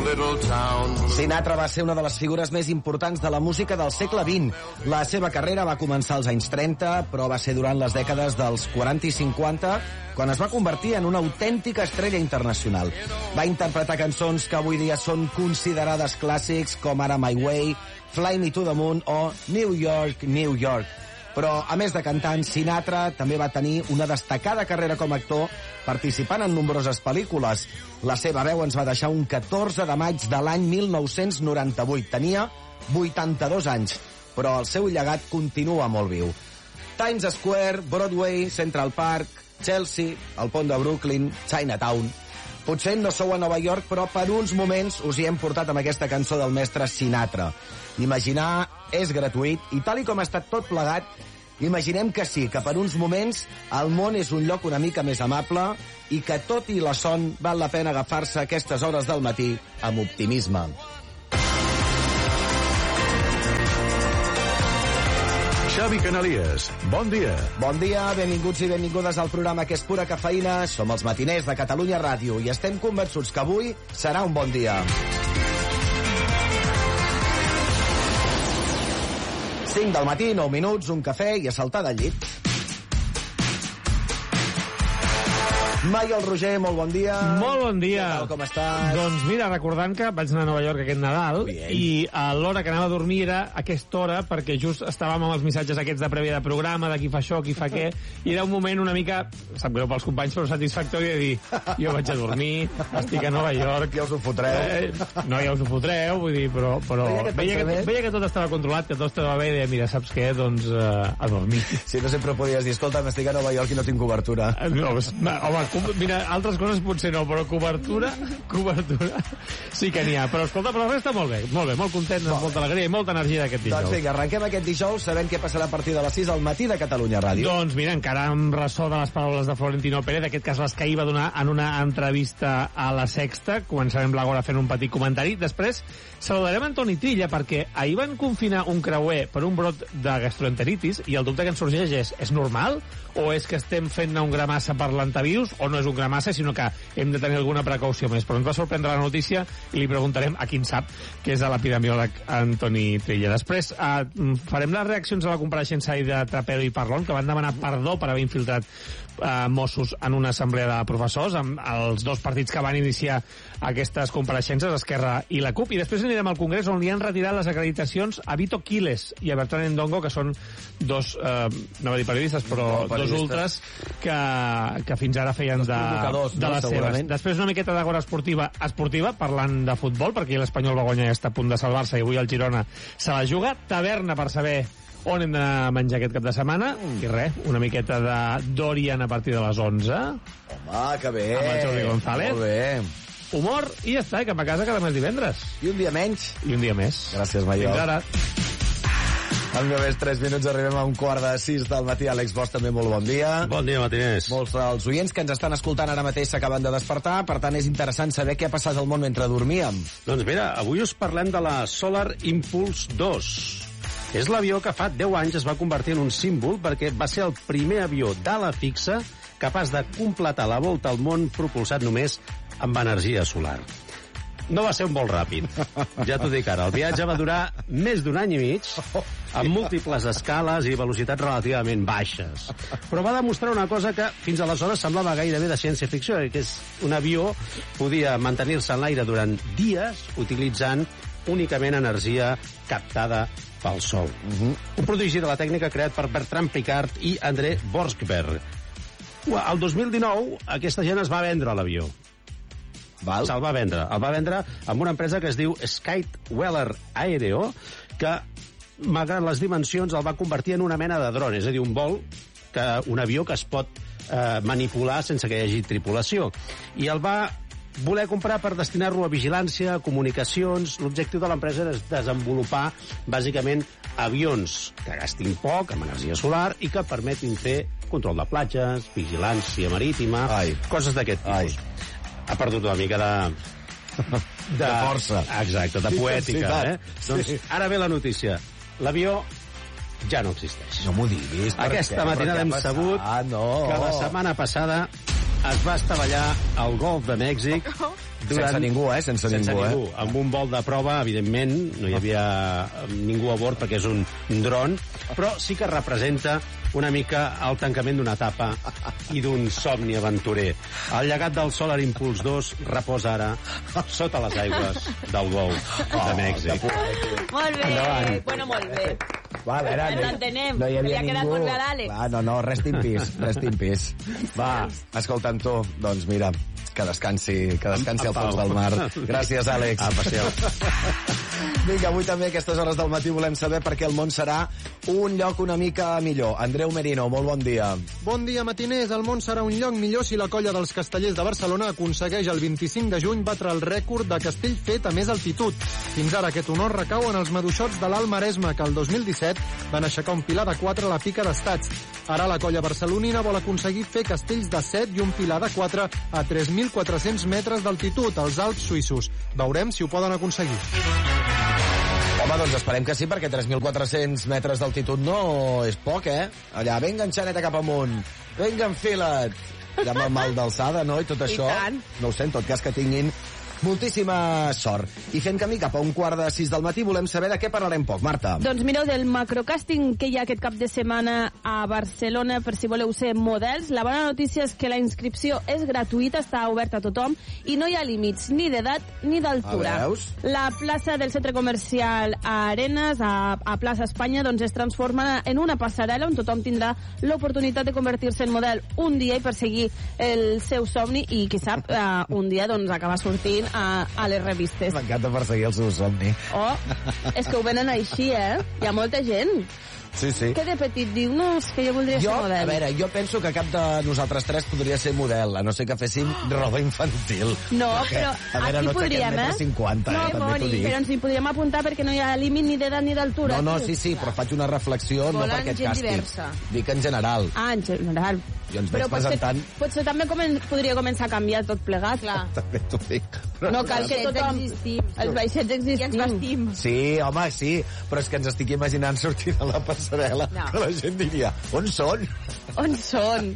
Sinatra va ser una de les figures més importants de la música del segle XX. La seva carrera va començar als anys 30, però va ser durant les dècades dels 40 i 50 quan es va convertir en una autèntica estrella internacional. Va interpretar cançons que avui dia són considerades clàssics, com ara My Way, Fly Me to the Moon o New York, New York. Però, a més de cantant, Sinatra també va tenir una destacada carrera com a actor, participant en nombroses pel·lícules. La seva veu ens va deixar un 14 de maig de l'any 1998. Tenia 82 anys, però el seu llegat continua molt viu. Times Square, Broadway, Central Park, Chelsea, el pont de Brooklyn, Chinatown. Potser no sou a Nova York, però per uns moments us hi hem portat amb aquesta cançó del mestre Sinatra. Imaginar és gratuït i tal i com ha estat tot plegat, imaginem que sí, que per uns moments el món és un lloc una mica més amable i que tot i la son val la pena agafar-se a aquestes hores del matí amb optimisme. Xavi Canalies, bon dia. Bon dia, benvinguts i benvingudes al programa que és pura cafeïna. Som els matiners de Catalunya Ràdio i estem convençuts que avui serà un bon dia. 5 del matí, 9 minuts, un cafè i a saltar del llit. Maiol Roger, molt bon dia. Molt bon dia. Què tal, com estàs? Doncs mira, recordant que vaig anar a Nova York aquest Nadal i a l'hora que anava a dormir era aquesta hora perquè just estàvem amb els missatges aquests de prèvia de programa, de qui fa això, qui fa què, i era un moment una mica, sap greu pels companys, però satisfactori de dir, jo vaig a dormir, estic a Nova York. Ja us ho fotreu. No, ja us ho fotreu, vull dir, però veia que tot estava controlat, que tot estava bé i deia, mira, saps què? Doncs a dormir. Si no sempre podies dir, escolta, estic a Nova York i no tinc cobertura. No, home, mira, altres coses potser no, però cobertura sí que n'hi ha. Però escolta, però resta molt bé, molt content, amb molta alegria i molta energia d'aquest dijous. Doncs vinga, arrenquem aquest dijous sabent què passarà a partir de les 6 al matí de Catalunya Ràdio. Doncs mira, encara amb ressò de les paraules de Florentino Pérez, d'aquest cas les que ahir va donar en una entrevista a La Sexta, començarem l'Agora fent un petit comentari. Després saludarem Antoni Trilla, perquè ahir van confinar un creuer per un brot de gastroenteritis i el dubte que ens sorgeix és normal? O és que estem fent un gramassa per l'antivirus? O no és un gramassa, sinó que hem de tenir alguna precaució més? Però ens va sorprendre la notícia i li preguntarem a qui en sap, que és l'epidemiòleg Antoni Trilla. Després farem les reaccions a la compareixença de Trapero i Parlon, que van demanar perdó per haver infiltrat Mossos en una assemblea de professors, amb els dos partits que van iniciar aquestes compareixences, Esquerra i la CUP. I després anirem al Congrés, on li han retirat les acreditacions a Vito Quiles i a Bertran Endongo, que són dos, no va dir periodistes, però dos ultras que fins ara feien de les seves. Després una miqueta d'agora esportiva, parlant de futbol, perquè l'Espanyol va guanyar i està a punt de salvar-se, i avui el Girona se la juga. Taverna per saber on hem d'anar a menjar aquest cap de setmana. I res, una miqueta de Dorian a partir de les 11. Home, que bé. Amb el Jordi González. Molt bé. Humor i ja està, cap a casa cada mes divendres. I un dia menys. I un dia més. Gràcies, Maiol. Fins ara. En només 3 minuts arribem a 5:45 del matí. Àlex Bosch, també molt bon dia. Bon dia, matiners. Molts dels oients que ens estan escoltant ara mateix s'acaben de despertar, per tant és interessant saber què ha passat al món mentre dormíem. Doncs mira, avui us parlem de la Solar Impulse 2. És l'avió que fa 10 anys es va convertir en un símbol perquè va ser el primer avió d'ala fixa capaç de completar la volta al món propulsat només amb energia solar. No va ser un vol ràpid, ja t'ho dic ara. El viatge va durar més d'un any i mig, amb múltiples escales i velocitats relativament baixes. Però va demostrar una cosa que fins aleshores semblava gairebé de ciència-ficció, que és un avió podia mantenir-se en l'aire durant dies utilitzant únicament energia captada pel sol. Un prodigi de la tècnica creat per Bertrand Piccard i André Borschberg. El 2019 aquesta gent es va vendre l'avió. Se'l va vendre. El va vendre amb una empresa que es diu Skytweller Aereo, que, malgrat les dimensions, el va convertir en una mena de dron, és a dir, un avió que es pot manipular sense que hi hagi tripulació. I el va voler comprar per destinar-lo a vigilància, a comunicacions. L'objectiu de l'empresa és desenvolupar, bàsicament, avions que gastin poc, amb energia solar, i que permetin fer control de platges, vigilància marítima, coses d'aquest tipus. Ha perdut una mica de força. Exacte, de poètica. Doncs ara ve la notícia. L'avió ja no existeix. No m'ho diguis. Aquesta matinada hem sabut que la setmana passada es va estavellar al Golf de Mèxic Sense ningú, Sense ningú. Amb un vol de prova, evidentment, no hi havia ningú a bord perquè és un dron, però sí que representa una mica el tancament d'una etapa i d'un somni aventurer. El llegat del Solar Impulse 2 reposa ara sota les aigües del Golf de Mèxic. Molt bé, Endavant. bueno, molt bé. Va, a veure, Ens entenem. No hi havia Havia quedat ningú. molt clar, l'Àlex. Clar, no, rest in peace, rest in peace. Va, escolta'm tu, doncs mira, que descansi al fons del mar. Gràcies, Àlex. Passeu. Vinga, avui també a aquestes hores del matí volem saber per què el món serà un lloc una mica millor. Andreu Merino, molt bon dia. Bon dia, matiners. El món serà un lloc millor si la colla dels Castellers de Barcelona aconsegueix el 25 de juny batre el rècord de castell fet a més altitud. Fins ara aquest honor recau en els maduixots de l'Alt Maresme, que el 2017 van aixecar un pilar de 4 a la pica d'estats. Ara la colla barcelonina vol aconseguir fer castells de 7 i un pilar de 4 a 3.400 metres d'altitud als Alps suïssos. Veurem si ho poden aconseguir. Home, doncs esperem que sí, perquè 3.400 metres d'altitud no és poc, Allà, vinga, enxaneta cap amunt. Vinga, enfila't. Ja amb el mal d'alçada, no?, i tot això. tant. No ho sé, en tot cas que tinguin moltíssima sort. I fent camí cap a 5:45 del matí volem saber de què parlarem poc. Marta. Doncs mireu, del macrocàsting que hi ha aquest cap de setmana a Barcelona, per si voleu ser models, la bona notícia és que la inscripció és gratuïta, està oberta a tothom, i no hi ha límits ni d'edat ni d'altura. Veus? La plaça del centre comercial a Arenas, a Plaça Espanya, doncs es transforma en una passarel·la on tothom tindrà l'oportunitat de convertir-se en model un dia i perseguir el seu somni, i qui sap, un dia doncs acabar sortint a les revistes. M'encanta perseguir el seu somni. Oh, és que ho venen així, Hi ha molta gent Sí, sí. que de petit diu, no, és que jo voldria ser model. A veure, jo penso que cap de nosaltres tres podria ser model, a no ser que féssim roba infantil. No, Perquè, però a veure, aquí no podríem, aixequem 1,50 No, també t'ho dic. però ens hi podríem apuntar perquè no hi ha límit ni d'edat ni d'altura. No, aquí. sí, però faig una reflexió no Volen per aquest gent càsting. diversa. Dic en general. Ah, en general. Jo ens veig Però presentant... potser també podria començar a canviar tot plegat. Clar. També t'ho dic. Però No cal que tothom... existim. Els vaixets I ens existim. vestim. Sí, home, sí, però és que ens estic imaginant sortir de la passarel·la, No. que la gent diria, on són? On són?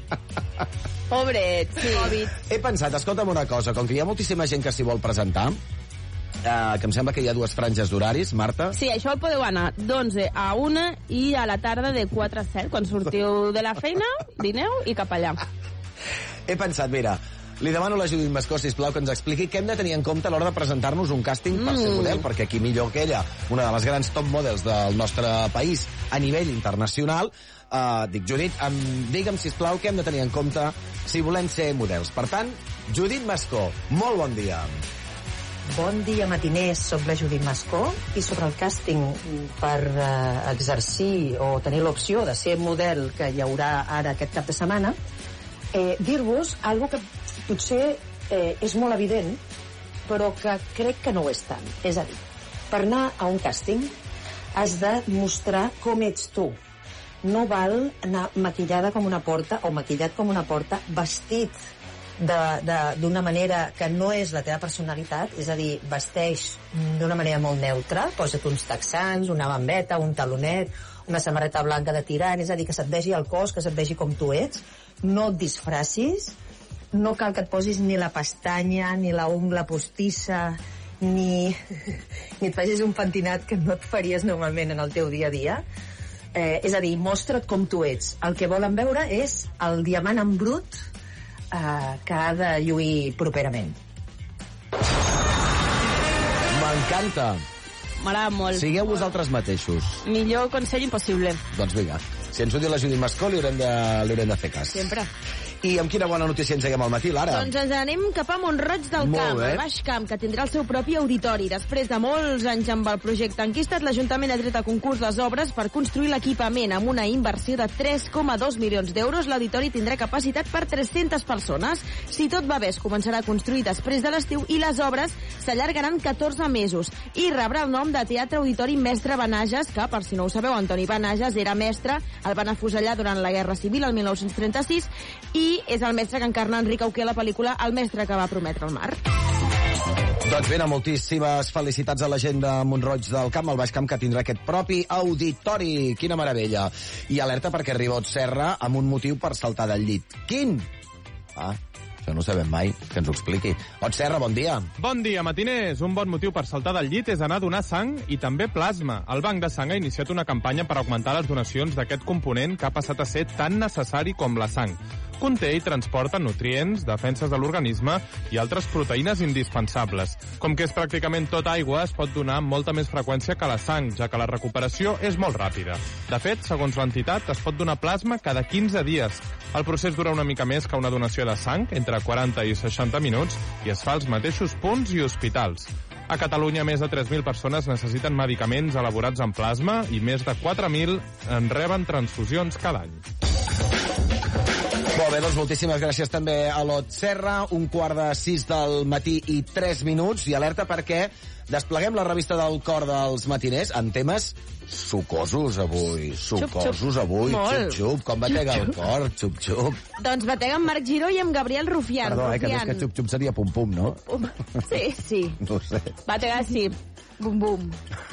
Pobrets, sí. Covid. He pensat, escolta'm una cosa, com que hi ha moltíssima gent que s'hi vol presentar, que em sembla que hi ha 2 franges d'horaris, Marta. Sí, això el podeu anar d'11 a 1 i a la tarda de 4 a 7. Quan sortiu de la feina, dineu i cap allà. He pensat, mira, li demano a la Judit Mascó, sisplau, que ens expliqui què hem de tenir en compte a l'hora de presentar-nos un càsting per ser model, perquè qui millor que ella, una de les grans top models del nostre país a nivell internacional, dic, Judit, digue'm, sisplau, què hem de tenir en compte si volem ser models. Per tant, Judit Mascó, molt bon dia. Bon dia, matiners. Soc la Judit Mascó i sobre el càsting per exercir o tenir l'opció de ser model que hi haurà ara aquest cap de setmana, dir-vos algo que potser és molt evident, però que crec que no ho és tant. És a dir, per anar a un càsting has de mostrar com ets tu. No val anar maquillada com una porta o maquillat com una porta, vestit d'una manera que no és la teva personalitat, és a dir, vesteix d'una manera molt neutra, posa't uns texans, una bambeta, un talonet, una samarreta blanca de tirant, és a dir, que se't vegi el cos, que se't vegi com tu ets, no et disfracis, no cal que et posis ni la pestanya, ni la ungla postissa, ni et facis un pentinat que no et faries normalment en el teu dia a dia. És a dir, mostra't com tu ets. El que volen veure és el diamant en brut que ha de lluir properament. M'encanta. M'agrada molt. Sigueu vosaltres mateixos. Millor consell impossible. Doncs vinga, si ens ho diu la Judit Mascó, li haurem de fer cas. Sempre. I amb quina bona notícia engeguem al matí, Lara? Doncs ens anem cap a Mont-roig del Molt Camp, bé. el Baix Camp, que tindrà el seu propi auditori. Després de molts anys amb el projecte enquistat, l'Ajuntament ha tret a concurs les obres per construir l'equipament. Amb una inversió de 3,2 milions d'euros, l'auditori tindrà capacitat per 300 persones. Si tot va bé, es començarà a construir després de l'estiu i les obres s'allargaran 14 mesos. I rebrà el nom de Teatre Auditori Mestre Benages, que, per si no ho sabeu, Antoni Benages era mestre, el van afusellar durant la Guerra Civil, el 1936, i és el mestre que encarna Enric Auqué a la pel·lícula El mestre que va prometre el mar. Doncs bé, moltíssimes felicitats a la gent de Mont-roig del Camp, al Baix Camp, que tindrà aquest propi auditori. Quina meravella. I alerta perquè arriba Ot Serra amb un motiu per saltar del llit. Quin? Això no ho sabem mai, que ens ho expliqui. Ot Serra, bon dia. Bon dia, matiners. Un bon motiu per saltar del llit és anar a donar sang i també plasma. El Banc de Sang ha iniciat una campanya per augmentar les donacions d'aquest component que ha passat a ser tan necessari com la sang. Conté i transporta nutrients, defenses de l'organisme i altres proteïnes indispensables. Com que és pràcticament tot aigua, es pot donar amb molta més freqüència que la sang, ja que la recuperació és molt ràpida. De fet, segons l'entitat, es pot donar plasma cada 15 dies. El procés dura una mica més que una donació de sang, entre 40 i 60 minuts, i es fa als mateixos punts i hospitals. A Catalunya, més de 3.000 persones necessiten medicaments elaborats en plasma i més de 4.000 en reben transfusions cada any. Molt bé, doncs moltíssimes gràcies també a l'Ot Serra. 5:45 del matí i 3 minuts. I alerta perquè despleguem la revista del cor dels matiners amb temes sucosos avui. Sucosos avui. Molt. Xup-xup. Com batega el cor? Xup-xup. Doncs batega amb Marc Giró i amb Gabriel Rufián. Perdó, que més que xup-xup seria pum-pum, no? Sí. No ho sé. Batega sí. Bum-bum.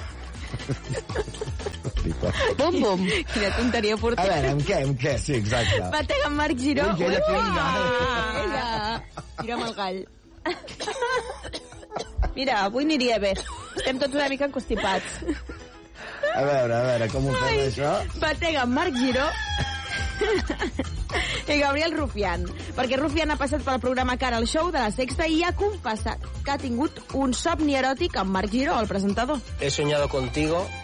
Bum, bum. Quina tonteria A portem. veure, amb què? Sí, exacte. Batega amb Marc Giró. Ui, ella crida. Tira'm el gall. Mira, avui aniria bé. Estem tots una mica encostipats. A veure, com ho fem, això? Batega amb Marc Giró i Gabriel Rufián, perquè Rufián ha passat pel programa Cara al Show de la Sexta i ha confessat que ha tingut un somni eròtic amb Marc Giró, el presentador. He soñado contigo